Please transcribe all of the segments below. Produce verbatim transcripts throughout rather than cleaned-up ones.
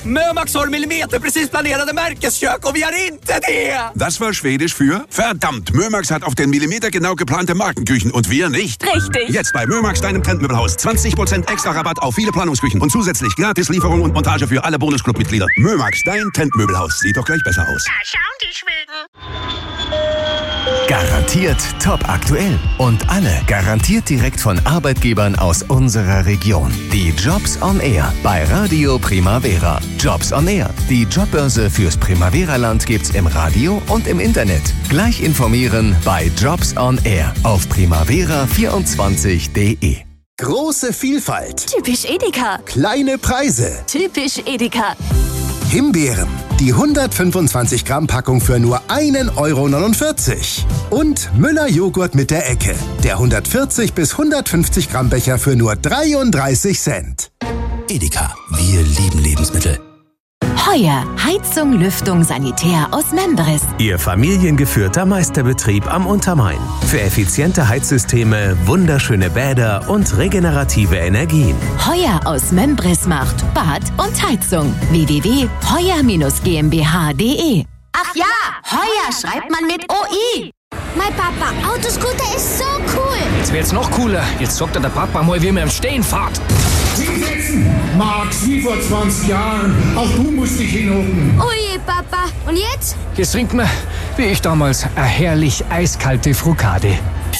Mömax har millimeterprecis planerade märkeskök och vi har inte det! Das war Schwedisch für verdammt, Mömax hat auf den Millimeter genau geplante Markenküchen und wir nicht. Richtig. Jetzt bei Mömax, deinem Trendmöbelhaus. zwanzig Prozent extra Rabatt auf viele Planungsküchen und zusätzlich gratis Lieferung und Montage für alle Bonusclub-Mitglieder. Mömax, dein Trendmöbelhaus. Sieht doch gleich besser aus. Da schauen die Schweden. Garantiert top aktuell. Und alle garantiert direkt von Arbeitgebern aus unserer Region. Die Jobs on Air bei Radio Primavera. Jobs on Air. Die Jobbörse fürs Primavera-Land gibt's im Radio und im Internet. Gleich informieren bei Jobs on Air auf primavera vierundzwanzig punkt de. Große Vielfalt. Typisch Edeka. Kleine Preise. Typisch Edeka. Himbeeren. Die hundertfünfundzwanzig Gramm Packung für nur ein Euro neunundvierzig. Und Müller Joghurt mit der Ecke. Der hundertvierzig bis hundertfünfzig Gramm Becher für nur dreiunddreißig Cent. Edeka. Wir lieben Lebensmittel. Heuer. Heizung, Lüftung, Sanitär aus Membris. Ihr familiengeführter Meisterbetrieb am Untermain. Für effiziente Heizsysteme, wunderschöne Bäder und regenerative Energien. Heuer aus Membris macht Bad und Heizung. w w w punkt heuer GmbH punkt de. Ach ja, Heuer schreibt man mit O I. Mein Papa, Autoscooter ist so cool. Jetzt wird's noch cooler. Jetzt sagt der Papa mal, wie man im Stehen fährt. Hinsetzen! Max, wie vor zwanzig Jahren. Auch du musst dich hinhocken. Oh je, Papa. Und jetzt? Jetzt trinkt man, wie ich damals, eine herrlich eiskalte Frucade.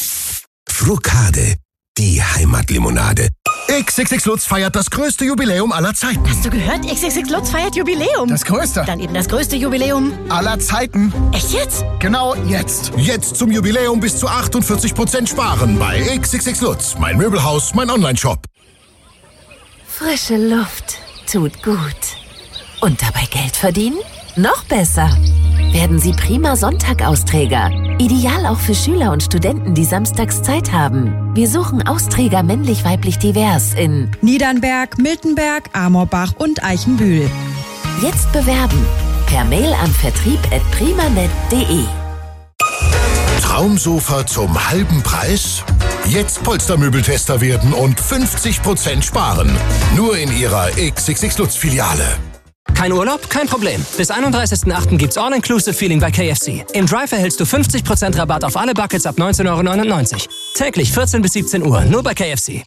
Frucade, die Heimatlimonade. X X X Lutz feiert das größte Jubiläum aller Zeiten. Hast du gehört? X X X Lutz feiert Jubiläum. Das größte? Dann eben das größte Jubiläum aller Zeiten. Echt jetzt? Genau jetzt. Jetzt zum Jubiläum bis zu achtundvierzig Prozent sparen bei X X X Lutz. Mein Möbelhaus, mein Onlineshop. Frische Luft tut gut. Und dabei Geld verdienen? Noch besser. Werden Sie prima Sonntag-Austräger. Ideal auch für Schüler und Studenten, die samstags Zeit haben. Wir suchen Austräger männlich-weiblich divers in Niedernberg, Miltenberg, Amorbach und Eichenbühl. Jetzt bewerben. Per Mail an vertrieb at primanet punkt de. Traumsofa zum halben Preis? Jetzt Polstermöbeltester werden und fünfzig Prozent sparen. Nur in Ihrer X X X Lutz Filiale. Kein Urlaub? Kein Problem. Bis einunddreißigsten achten gibt's All-Inclusive-Feeling bei K F C. Im Drive erhältst du fünfzig Prozent Rabatt auf alle Buckets ab neunzehn Euro neunundneunzig. Täglich vierzehn bis siebzehn Uhr, nur bei K F C.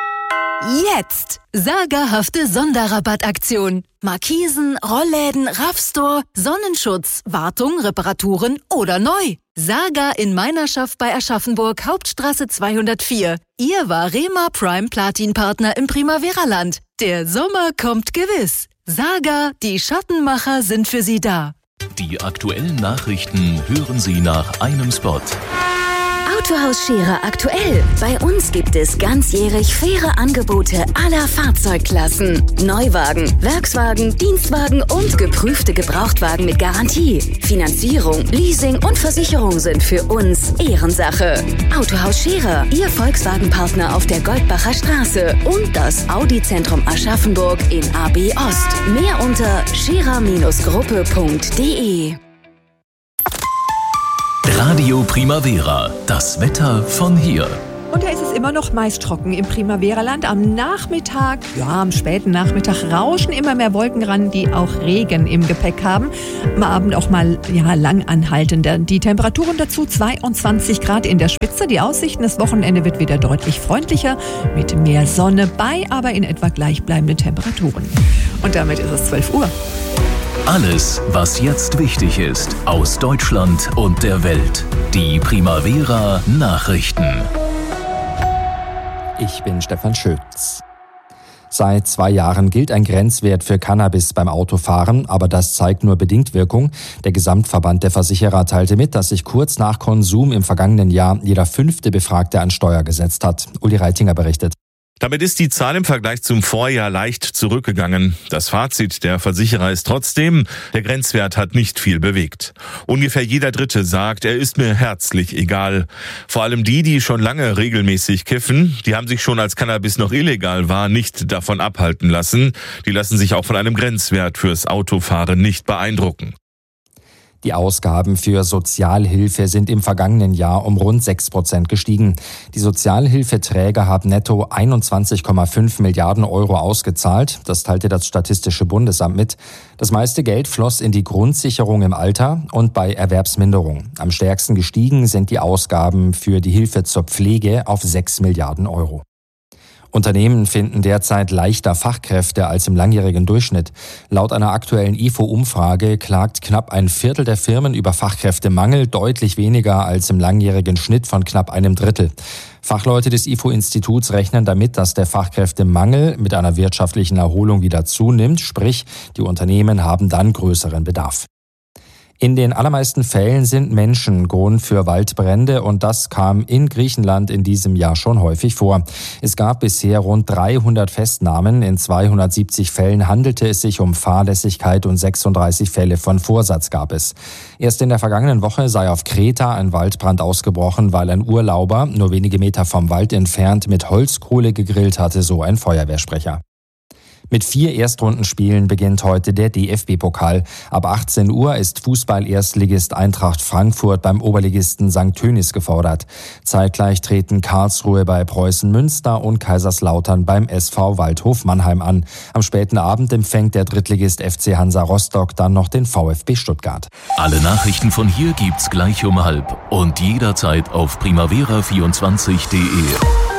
Jetzt! Sagerhafte Sonderrabattaktion. Markisen, Rollläden, Raffstore, Sonnenschutz, Wartung, Reparaturen oder neu. Saga in Meinerschaft bei Aschaffenburg, Hauptstraße zweihundertvier. Ihr Varema Prime Platin Partner im Primavera-Land. Der Sommer kommt gewiss. Saga, die Schattenmacher sind für Sie da. Die aktuellen Nachrichten hören Sie nach einem Spot. Autohaus Scherer aktuell. Bei uns gibt es ganzjährig faire Angebote aller Fahrzeugklassen. Neuwagen, Werkswagen, Dienstwagen und geprüfte Gebrauchtwagen mit Garantie. Finanzierung, Leasing und Versicherung sind für uns Ehrensache. Autohaus Scherer, Ihr Volkswagen-Partner auf der Goldbacher Straße und das Audi-Zentrum Aschaffenburg in A B Ost. Mehr unter scherer Gruppe punkt de. Radio Primavera, das Wetter von hier. Und da ist es immer noch meist trocken im Primavera-Land. Am Nachmittag, ja, am späten Nachmittag rauschen immer mehr Wolken ran, die auch Regen im Gepäck haben. Am Abend auch mal, ja, lang anhaltender. Die Temperaturen dazu zweiundzwanzig Grad in der Spitze. Die Aussichten, das Wochenende wird wieder deutlich freundlicher mit mehr Sonne bei, aber in etwa gleichbleibenden Temperaturen. Und damit ist es zwölf Uhr. Alles, was jetzt wichtig ist, aus Deutschland und der Welt. Die Primavera Nachrichten. Ich bin Stefan Schütz. Seit zwei Jahren gilt ein Grenzwert für Cannabis beim Autofahren, aber das zeigt nur bedingt Wirkung. Der Gesamtverband der Versicherer teilte mit, dass sich kurz nach Konsum im vergangenen Jahr jeder fünfte Befragte an Steuer gesetzt hat. Uli Reitinger berichtet. Damit ist die Zahl im Vergleich zum Vorjahr leicht zurückgegangen. Das Fazit der Versicherer ist trotzdem, der Grenzwert hat nicht viel bewegt. Ungefähr jeder Dritte sagt, er ist mir herzlich egal. Vor allem die, die schon lange regelmäßig kiffen, die haben sich schon, als Cannabis noch illegal war, nicht davon abhalten lassen. Die lassen sich auch von einem Grenzwert fürs Autofahren nicht beeindrucken. Die Ausgaben für Sozialhilfe sind im vergangenen Jahr um rund sechs Prozent gestiegen. Die Sozialhilfeträger haben netto einundzwanzig Komma fünf Milliarden Euro ausgezahlt. Das teilte das Statistische Bundesamt mit. Das meiste Geld floss in die Grundsicherung im Alter und bei Erwerbsminderung. Am stärksten gestiegen sind die Ausgaben für die Hilfe zur Pflege auf sechs Milliarden Euro. Unternehmen finden derzeit leichter Fachkräfte als im langjährigen Durchschnitt. Laut einer aktuellen I F O-Umfrage klagt knapp ein Viertel der Firmen über Fachkräftemangel, deutlich weniger als im langjährigen Schnitt von knapp einem Drittel. Fachleute des I F O-Instituts rechnen damit, dass der Fachkräftemangel mit einer wirtschaftlichen Erholung wieder zunimmt, sprich, die Unternehmen haben dann größeren Bedarf. In den allermeisten Fällen sind Menschen Grund für Waldbrände und das kam in Griechenland in diesem Jahr schon häufig vor. Es gab bisher rund dreihundert Festnahmen. In zweihundertsiebzig Fällen handelte es sich um Fahrlässigkeit und sechsunddreißig Fälle von Vorsatz gab es. Erst in der vergangenen Woche sei auf Kreta ein Waldbrand ausgebrochen, weil ein Urlauber nur wenige Meter vom Wald entfernt mit Holzkohle gegrillt hatte, so ein Feuerwehrsprecher. Mit vier Erstrundenspielen beginnt heute der D F B-Pokal. Ab achtzehn Uhr ist Fußball-Erstligist Eintracht Frankfurt beim Oberligisten Sankt Tönis gefordert. Zeitgleich treten Karlsruhe bei Preußen Münster und Kaiserslautern beim S V Waldhof Mannheim an. Am späten Abend empfängt der Drittligist F C Hansa Rostock dann noch den VfB Stuttgart. Alle Nachrichten von hier gibt's gleich um halb und jederzeit auf primavera vierundzwanzig punkt de.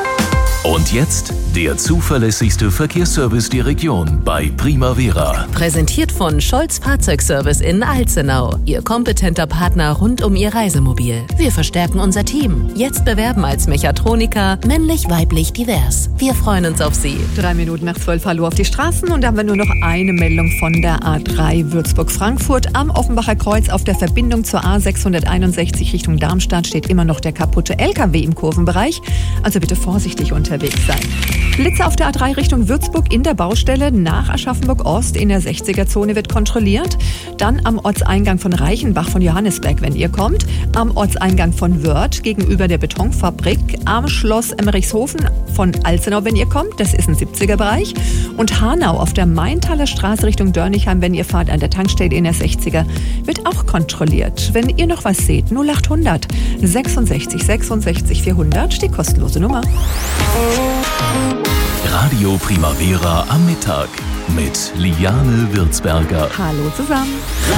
Und jetzt der zuverlässigste Verkehrsservice der Region bei Primavera. Präsentiert von Scholz Fahrzeugservice in Alzenau. Ihr kompetenter Partner rund um Ihr Reisemobil. Wir verstärken unser Team. Jetzt bewerben als Mechatroniker, männlich, weiblich, divers. Wir freuen uns auf Sie. Drei Minuten nach zwölf, hallo auf die Straßen. Und da haben wir nur noch eine Meldung von der A drei Würzburg-Frankfurt. Am Offenbacher Kreuz auf der Verbindung zur A sechshunderteinundsechzig Richtung Darmstadt steht immer noch der kaputte L K W im Kurvenbereich. Also bitte vorsichtig unterwegs sein. Blitze auf der A drei Richtung Würzburg in der Baustelle nach Aschaffenburg-Ost in der sechziger-Zone wird kontrolliert. Dann am Ortseingang von Reichenbach von Johannesberg, wenn ihr kommt. Am Ortseingang von Wörth gegenüber der Betonfabrik. Am Schloss Emmerichshofen von Alzenau, wenn ihr kommt. Das ist ein siebziger-Bereich. Und Hanau auf der Maintaler Straße Richtung Dörnigheim, wenn ihr fahrt an der Tankstelle in der sechziger, wird auch kontrolliert. Wenn ihr noch was seht, null achthundert sechsundsechzig sechsundsechzig vierhundert, die kostenlose Nummer. Radio Primavera am Mittag mit Liane Würzberger. Hallo zusammen.